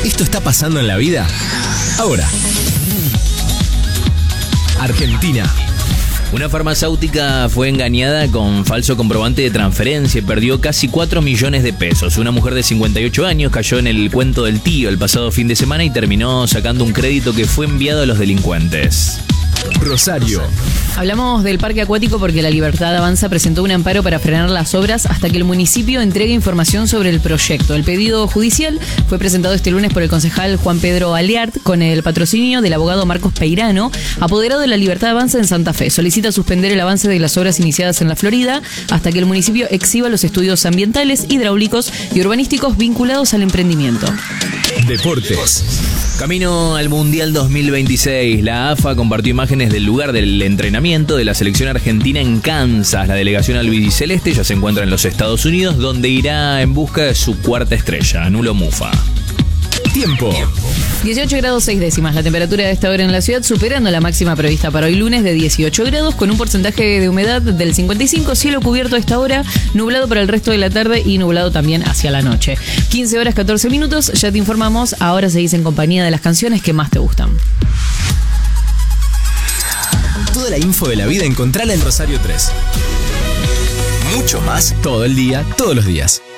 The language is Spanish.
¿Esto está pasando en la vida? Ahora. Argentina. Una farmacéutica fue engañada con falso comprobante de transferencia y perdió casi 4 millones de pesos. Una mujer de 58 años cayó en el cuento del tío el pasado fin de semana y terminó sacando un crédito que fue enviado a los delincuentes. Rosario. Hablamos del parque acuático porque la Libertad Avanza presentó un amparo para frenar las obras hasta que el municipio entregue información sobre el proyecto. El pedido judicial fue presentado este lunes por el concejal Juan Pedro Aliart con el patrocinio del abogado Marcos Peirano, apoderado de la Libertad Avanza en Santa Fe. Solicita suspender el avance de las obras iniciadas en la Florida hasta que el municipio exhiba los estudios ambientales, hidráulicos y urbanísticos vinculados al emprendimiento. Deportes. Camino al Mundial 2026, la AFA compartió imágenes del lugar del entrenamiento de la selección argentina en Kansas. La delegación albiceleste ya se encuentra en los Estados Unidos, donde irá en busca de su cuarta estrella, Nulo Mufa. Tiempo. 18 grados 6 décimas la temperatura de esta hora en la ciudad, superando la máxima prevista para hoy lunes de 18 grados, con un porcentaje de humedad del 55%, cielo cubierto a esta hora, nublado para el resto de la tarde y nublado también hacia la noche. 15 horas 14 minutos, ya te informamos, ahora seguís en compañía de las canciones que más te gustan. Toda la info de la vida encontrala en Rosario 3. Mucho más todo el día, todos los días.